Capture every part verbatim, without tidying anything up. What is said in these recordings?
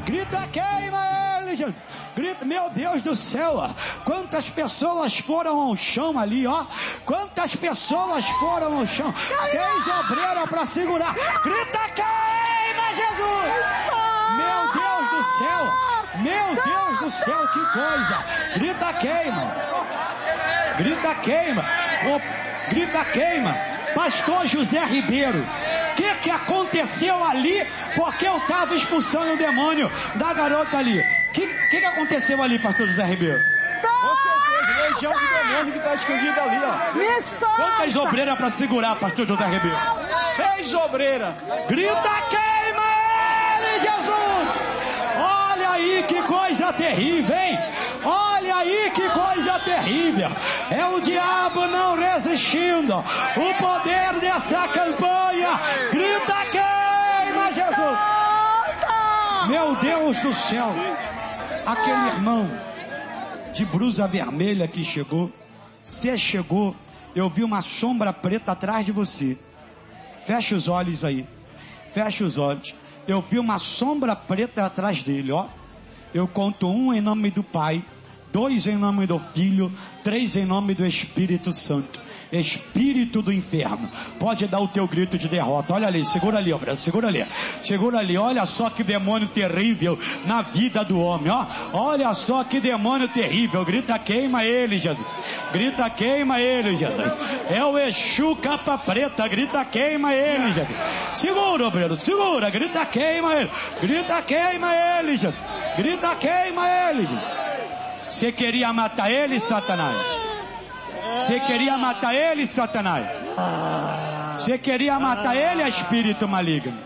Grita, queima ele, Jesus. Grita, meu Deus do céu, ó. Quantas pessoas foram ao chão ali, ó. Quantas pessoas foram ao chão. Seis obreiras para segurar. Grita, queima, Jesus. Meu Deus do céu. Meu Deus do céu, que coisa. Grita, queima. Grita, queima. Oh, grita, queima. Pastor José Ribeiro, o que que aconteceu ali? Porque eu estava expulsando o demônio da garota ali. O que, que que aconteceu ali, pastor José Ribeiro? Com certeza, legião de demônio que está escondida ali, ó. Me solta. Quantas obreiras para segurar, pastor José Ribeiro? Seis obreiras. Grita, queima ele, Jesus! Olha aí que coisa terrível, hein? Olha aí que coisa terrível. É o diabo não resistindo. O poder dessa campanha. Grita, queima, Jesus! Meu Deus do céu. Aquele irmão de blusa vermelha que chegou. Você chegou, eu vi uma sombra preta atrás de você. Fecha os olhos aí. Fecha os olhos. Eu vi uma sombra preta atrás dele, ó. Eu conto um em nome do Pai, dois em nome do Filho, três em nome do Espírito Santo. Espírito do inferno, pode dar o teu grito de derrota. Olha ali, segura ali, ó, segura ali, segura ali. Olha só que demônio terrível na vida do homem, ó. Olha só que demônio terrível. Grita, queima ele, Jesus. Grita, queima ele, Jesus. É o Exu capa preta. Grita, queima ele, Jesus. Segura, obreiro, segura. Grita, queima ele. Grita, queima ele, Jesus. Grita, queima ele, Jesus. Você queria matar ele, Satanás? Você queria matar ele, Satanás? Você queria matar ele, espírito maligno?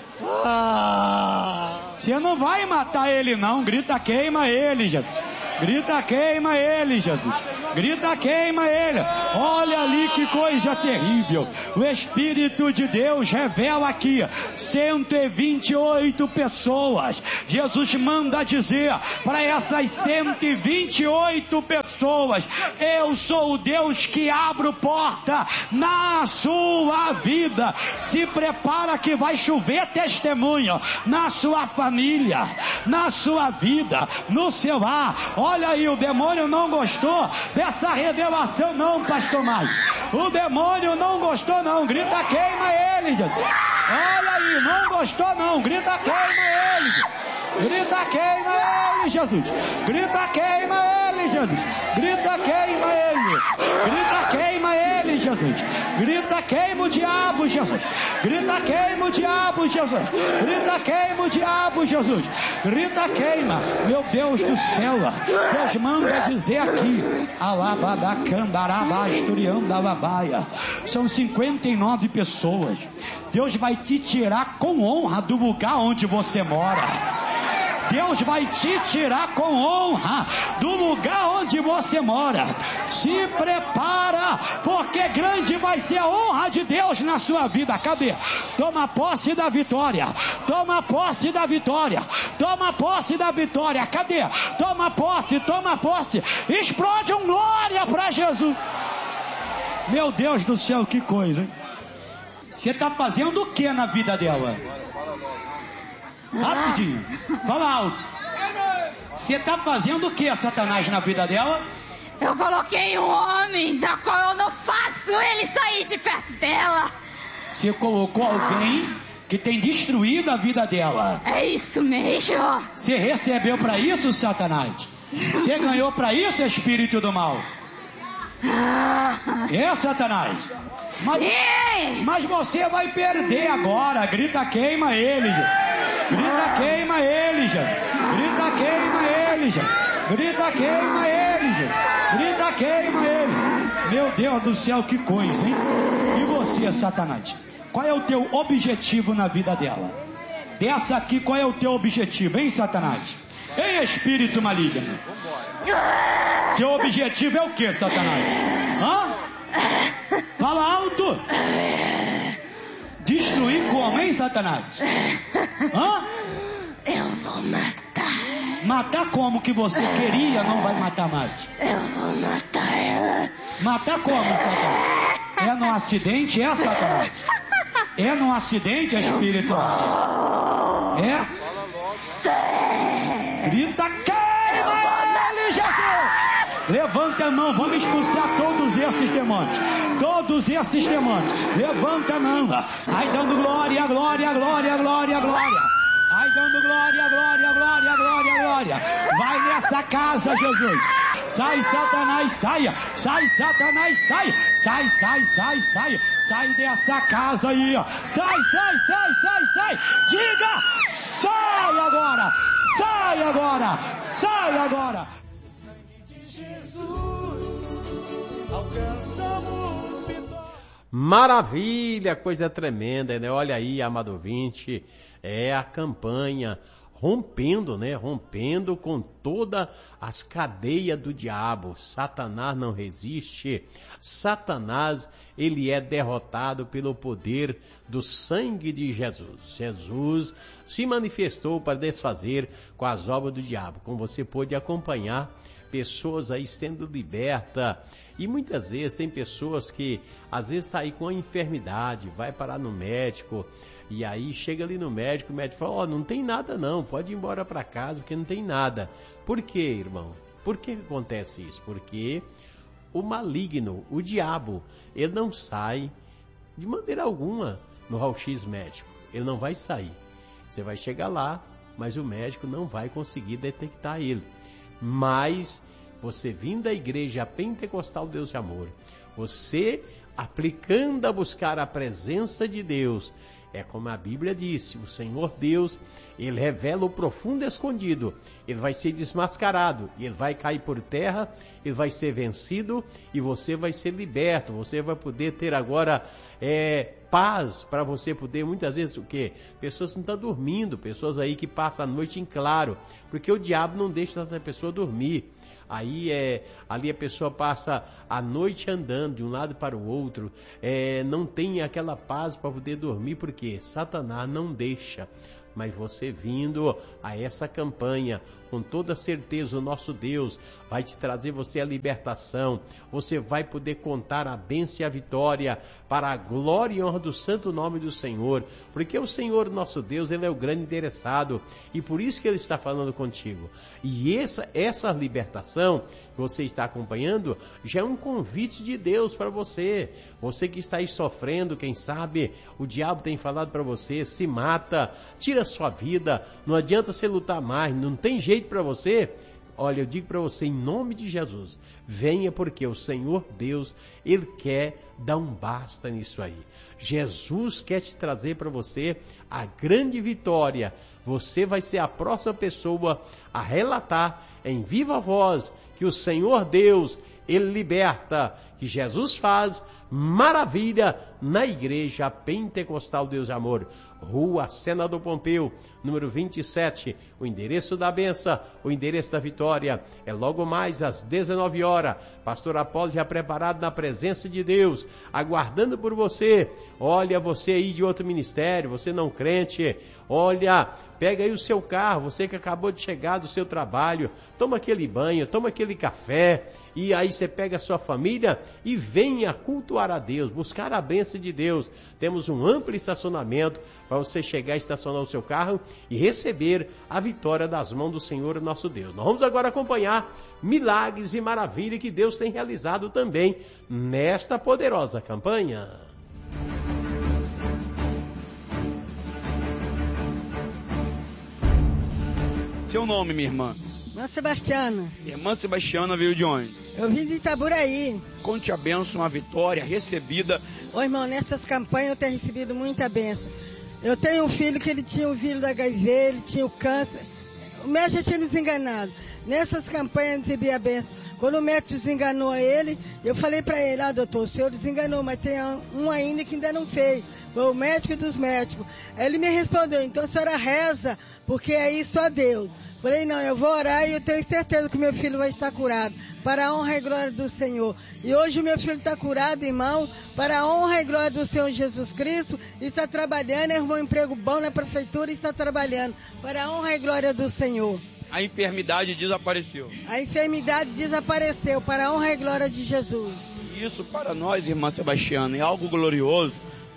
Você não vai matar ele não. Grita, queima ele, Jesus. Grita, queima ele, Jesus. Grita, queima ele. Olha ali que coisa terrível. O Espírito de Deus revela aqui cento e vinte e oito pessoas. Jesus manda dizer para essas cento e vinte e oito pessoas: eu sou o Deus que abro porta na sua vida. Se prepara que vai chover testemunho na sua família, na sua vida, no seu lar. Olha aí, o demônio não gostou dessa revelação não, pastor Mais. O demônio não gostou não. Grita, queima ele, Jesus. Olha aí, não gostou não. Grita, queima ele, Jesus. Grita, queima ele, Jesus. Grita, queima ele, Jesus. Grita, queima ele. Grita, queima ele, Jesus. Grita, queima o diabo, Jesus. Grita, queima o diabo, Jesus. Grita, queima o diabo, Jesus. Grita, queima. Meu Deus do céu, Deus manda dizer aqui: Alabadacandarabaisturiandababaia. São cinquenta e nove pessoas. Deus vai te tirar com honra do lugar onde você mora. Deus vai te tirar com honra do lugar onde você mora. Se prepara, porque grande vai ser a honra de Deus na sua vida. Cadê? Toma posse da vitória. Toma posse da vitória. Toma posse da vitória. Cadê? Toma posse, toma posse. Explode um glória para Jesus. Meu Deus do céu, que coisa, hein? Você está fazendo o que na vida dela? Rapidinho, fala alto. Você está fazendo o que, Satanás, na vida dela? Eu coloquei um homem da qual eu não faço ele sair de perto dela. Você colocou alguém que tem destruído a vida dela. É isso mesmo. Você recebeu para isso, Satanás? Você ganhou para isso, espírito do mal? É, Satanás? Mas, mas você vai perder agora. Grita, queima ele, gente. Grita, queima ele, gente. Grita, queima ele, gente. Grita, queima ele, gente. Grita, queima ele. Meu Deus do céu, que coisa, hein? E você, Satanás? Qual é o teu objetivo na vida dela? Dessa aqui, qual é o teu objetivo, hein, Satanás? Hein, espírito maligno? Teu objetivo é o que, Satanás? Hã? Fala alto. Destruir como, hein, Satanás? Hã? Eu vou matar. Matar como que você queria, não vai matar mais? Eu vou matar ela. Matar como, Satanás? É num acidente, é, Satanás? É num acidente, espírito? É? Sim. Grita, queima ele, Jesus! Levanta a mão, vamos expulsar todos esses demônios. Todos esses demônios. Levanta a mão. Aí dando glória, glória, glória, glória, glória. Aí dando glória, glória, glória, glória, glória. Vai nessa casa, Jesus. Sai, Satanás, saia. Sai, Satanás, sai. Sai, sai, sai, sai. Sai dessa casa aí, ó. Sai, sai, sai, sai, sai. Diga, sai agora. Sai agora. Sai agora. Maravilha, coisa tremenda, né? Olha aí, amado ouvinte, é a campanha rompendo, né? Rompendo com todas as cadeias do diabo. Satanás não resiste. Satanás, ele é derrotado pelo poder do sangue de Jesus. Jesus se manifestou para desfazer com as obras do diabo. Como você pôde acompanhar, pessoas aí sendo libertas. E muitas vezes tem pessoas que às vezes está aí com a enfermidade, vai parar no médico, e aí chega ali no médico, o médico fala, ó, oh, não tem nada não, pode ir embora para casa porque não tem nada. Por quê, irmão? Por que acontece isso? Porque o maligno, o diabo, ele não sai de maneira alguma no raio-x médico. Ele não vai sair. Você vai chegar lá, mas o médico não vai conseguir detectar ele. Mas você vindo da igreja pentecostal Deus de Amor, você aplicando a buscar a presença de Deus, é como a Bíblia disse, o Senhor Deus, Ele revela o profundo escondido, Ele vai ser desmascarado, Ele vai cair por terra, Ele vai ser vencido e você vai ser liberto, você vai poder ter agora é, paz para você poder, muitas vezes, o quê? Pessoas não estão dormindo, pessoas aí que passam a noite em claro, porque o diabo não deixa essa pessoa dormir. Aí é, ali a pessoa passa a noite andando de um lado para o outro, é, não tem aquela paz para poder dormir, porque Satanás não deixa. Mas você vindo a essa campanha, com toda certeza o nosso Deus vai te trazer você a libertação, você vai poder contar a bênção e a vitória para a glória e honra do santo nome do Senhor, porque o Senhor nosso Deus, Ele é o grande interessado, e por isso que Ele está falando contigo. E essa, essa libertação que você está acompanhando, já é um convite de Deus para você, você que está aí sofrendo, quem sabe o diabo tem falado para você, se mata, tira a sua vida, não adianta você lutar mais, não tem jeito para você. Olha, eu digo para você, em nome de Jesus, venha, porque o Senhor Deus, Ele quer dar um basta nisso aí. Jesus quer te trazer para você a grande vitória. Você vai ser a próxima pessoa a relatar em viva voz que o Senhor Deus, Ele liberta, que Jesus faz maravilha na igreja pentecostal Deus de Amor. Rua Senador Pompeu, número vinte e sete, o endereço da benção, o endereço da vitória, é logo mais às dezenove horas, pastor Apolo já preparado na presença de Deus, aguardando por você. Olha, você aí de outro ministério, você não crente, olha, pega aí o seu carro, você que acabou de chegar do seu trabalho, toma aquele banho, toma aquele café, e aí você pega a sua família e venha cultuar a Deus, buscar a bênção de Deus. Temos um amplo estacionamento para você chegar e estacionar o seu carro e receber a vitória das mãos do Senhor nosso Deus. Nós vamos agora acompanhar milagres e maravilhas que Deus tem realizado também nesta poderosa campanha. Seu nome, minha irmã? Irmã Sebastiana. Irmã Sebastiana veio de onde? Eu vim de Itaburaí. Conte a bênção, a vitória recebida. Ô irmão, nessas campanhas eu tenho recebido muita bênção. Eu tenho um filho que ele tinha o vírus da H I V, ele tinha o câncer. O médico tinha desenganado. Nessas campanhas eu recebi a bênção. Quando o médico desenganou ele, eu falei para ele, ah doutor, o senhor desenganou, mas tem um ainda que ainda não fez. Foi o médico dos médicos. Aí ele me respondeu, então a senhora reza, porque aí só Deus. Falei, não, eu vou orar e eu tenho certeza que meu filho vai estar curado, para a honra e glória do Senhor. E hoje o meu filho está curado, irmão, para a honra e glória do Senhor Jesus Cristo, e está trabalhando, arrumou um emprego bom na prefeitura e está trabalhando, para a honra e glória do Senhor. A enfermidade desapareceu. A enfermidade desapareceu, para a honra e glória de Jesus. Isso para nós, irmã Sebastiana, é algo glorioso,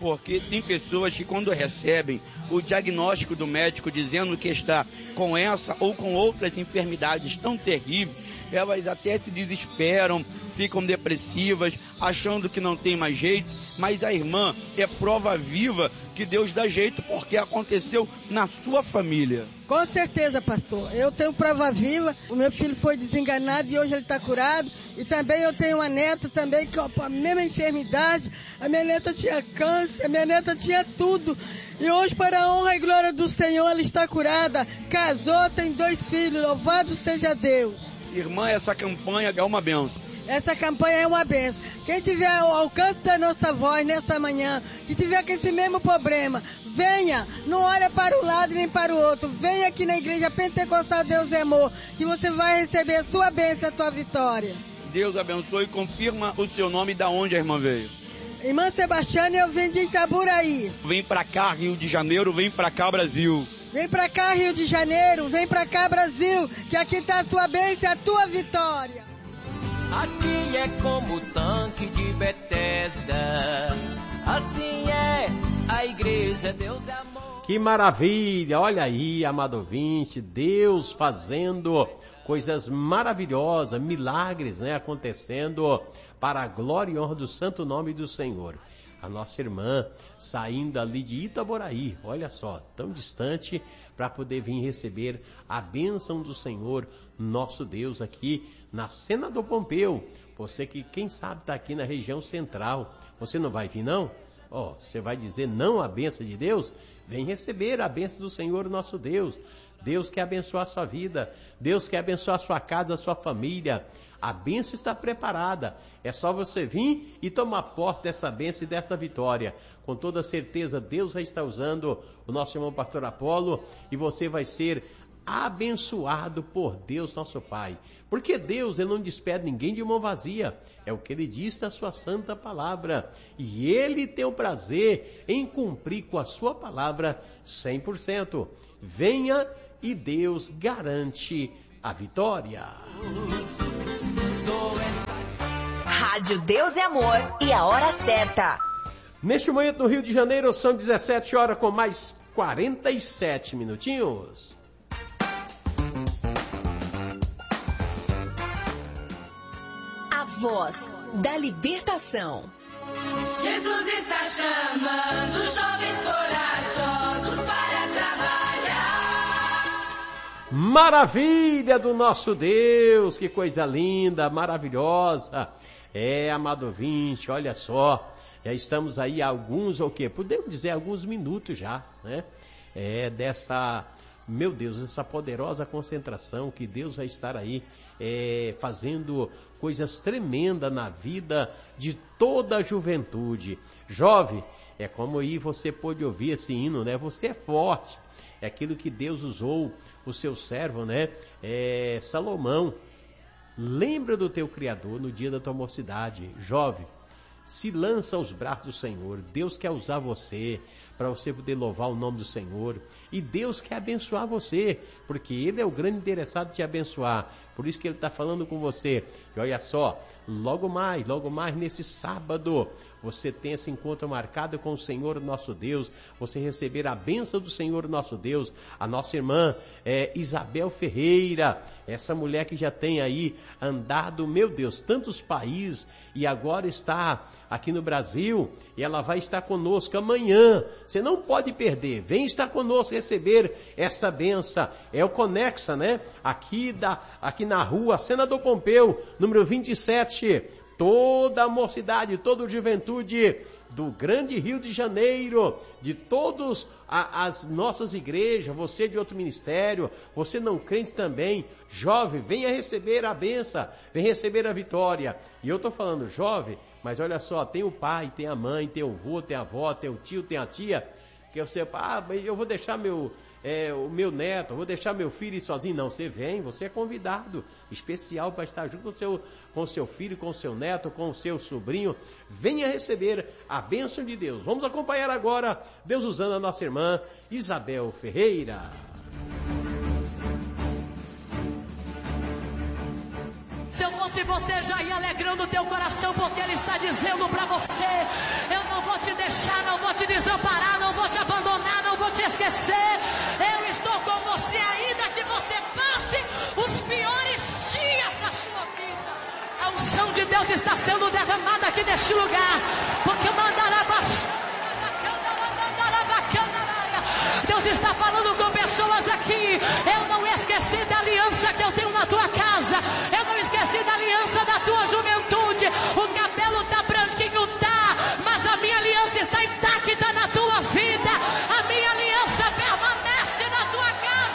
porque tem pessoas que quando recebem o diagnóstico do médico dizendo que está com essa ou com outras enfermidades tão terríveis, elas até se desesperam, ficam depressivas, achando que não tem mais jeito, mas a irmã é prova viva que Deus dá jeito, porque aconteceu na sua família. Com certeza, pastor. Eu tenho prova viva, o meu filho foi desenganado e hoje ele está curado. E também eu tenho uma neta também com a mesma enfermidade. A minha neta tinha câncer, a minha neta tinha tudo. E hoje, para a honra e glória do Senhor, ela está curada. Casou, tem dois filhos, louvado seja Deus. Irmã, essa campanha é uma benção. Essa campanha é uma benção. Quem tiver ao alcance da nossa voz nessa manhã, que tiver com esse mesmo problema, venha, não olha para um lado nem para o outro. Venha aqui na igreja Pentecostal Deus é Amor, que você vai receber a sua bênção, a sua vitória. Deus abençoe e confirma o seu nome e da onde a irmã veio. Irmã Sebastiana, eu vim de Itaburaí. Vem pra cá, Rio de Janeiro, vem pra cá, Brasil. Vem pra cá, Rio de Janeiro, vem pra cá, Brasil, que aqui está a sua bênção, a tua vitória. Aqui é como o tanque de Betesda, assim é a igreja, Deus é amor. Que maravilha, olha aí, amado ouvinte, Deus fazendo coisas maravilhosas, milagres, né, acontecendo para a glória e honra do santo nome do Senhor. A nossa irmã saindo ali de Itaboraí, olha só, tão distante, para poder vir receber a bênção do Senhor, nosso Deus, aqui na Senador Pompeu. Você que, quem sabe, está aqui na região central, você não vai vir não? Ó, oh, você vai dizer não à bênção de Deus? Vem receber a bênção do Senhor, nosso Deus. Deus quer abençoar a sua vida, Deus quer abençoar a sua casa, a sua família. A bênção está preparada, é só você vir e tomar posse dessa bênção e desta vitória. Com toda certeza, Deus vai estar usando o nosso irmão pastor Apolo e você vai ser abençoado por Deus nosso Pai. Porque Deus, Ele não despede ninguém de mão vazia, é o que Ele diz na sua santa palavra. E Ele tem o prazer em cumprir com a sua palavra cem por cento. Venha e Deus garante a vitória. Rádio Deus é Amor e a hora certa. Neste momento no Rio de Janeiro são dezessete horas com mais quarenta e sete minutinhos. A voz da libertação. Jesus está chamando jovens corajosos para trabalhar. Maravilha do nosso Deus, que coisa linda, maravilhosa. É, amado ouvinte, olha só, já estamos aí há alguns, ou o quê? Podemos dizer alguns minutos já, né? É, dessa, meu Deus, essa poderosa concentração que Deus vai estar aí é, fazendo coisas tremendas na vida de toda a juventude. Jovem, é como aí você pôde ouvir esse hino, né? Você é forte, é aquilo que Deus usou o seu servo, né? É, Salomão. Lembra do teu Criador no dia da tua mocidade. Jovem, se lança aos braços do Senhor. Deus quer usar você para você poder louvar o nome do Senhor. E Deus quer abençoar você, porque Ele é o grande interessado em te abençoar. Por isso que Ele está falando com você. E olha só, logo mais, logo mais nesse sábado, você tem esse encontro marcado com o Senhor nosso Deus. Você receber a bênção do Senhor nosso Deus. A nossa irmã é, Isabel Ferreira, essa mulher que já tem aí andado, meu Deus, tantos países e agora está aqui no Brasil, e ela vai estar conosco amanhã. Você não pode perder. Vem estar conosco receber esta benção. É o Conexa, né? Aqui, da, aqui na rua Senador Pompeu, número vinte e sete. Toda a mocidade, toda a juventude do grande Rio de Janeiro, de todas as nossas igrejas, você de outro ministério, você não crente também, jovem, venha receber a benção, venha receber a vitória. E eu estou falando jovem, mas olha só, tem o pai, tem a mãe, tem o avô, tem a avó, tem o tio, tem a tia, que você, ah, mas eu vou deixar meu, é, o meu neto, eu vou deixar meu filho ir sozinho. Não, você vem, você é convidado, especial para estar junto com o seu, com seu filho, com o seu neto, com o seu sobrinho. Venha receber a bênção de Deus. Vamos acompanhar agora, Deus usando a nossa irmã Isabel Ferreira. Se eu fosse você, já ia alegrando o teu coração, porque Ele está dizendo para você: eu não vou te deixar, não vou te desamparar, não vou te abandonar, não vou te esquecer. Eu estou com você, ainda que você passe os piores dias da sua vida. A unção de Deus está sendo derramada aqui neste lugar, porque Deus está falando com pessoas aqui. Eu não esqueci da aliança que eu tenho na tua casa, eu não esqueci da aliança da tua juventude. O cabelo tá branquinho, tá, mas a minha aliança está intacta na tua vida. A minha aliança permanece na tua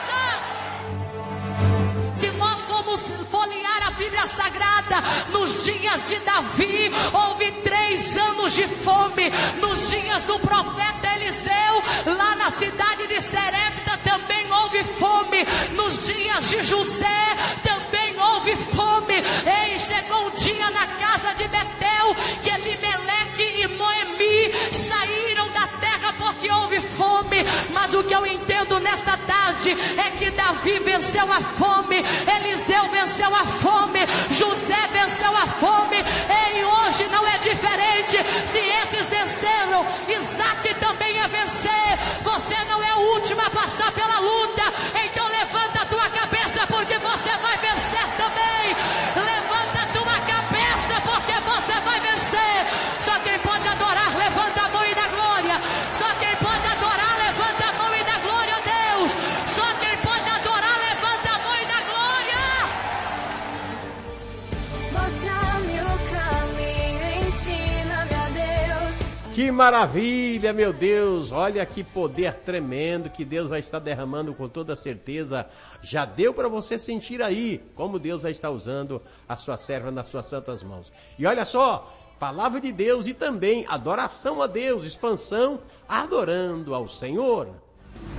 casa. Se nós formos folhear a Bíblia Sagrada, nos dias de Davi houve três anos de fome. Nos dias do profeta Eliseu, lá na cidade de Serepta, também houve fome. Nos dias de José também houve fome. E chegou um dia na casa de Betel que Elimeleque e Noemi saíram da terra porque houve fome. Mas o que eu entendo nesta tarde é que Davi venceu a fome, Eliseu venceu a fome, José venceu a fome. E hoje não é diferente. Se esses venceram, Isaac também é vencer. Você não é o último a passar pela luta. Então levanta a tua cabeça, porque você vai vencer também. Levanta a tua cabeça, porque você vai vencer. Só quem pode adorar, levanta a mão e dá glória. Só quem pode adorar, levanta a mão e dá glória a Deus. Só quem pode adorar, levanta a mão e dá glória. Mostra-me o caminho, ensina-me a Deus. Que maravilha, meu Deus, olha que poder tremendo que Deus vai estar derramando com toda certeza. Já deu para você sentir aí como Deus vai estar usando a sua serva nas suas santas mãos. E olha só, palavra de Deus e também adoração a Deus, expansão, adorando ao Senhor.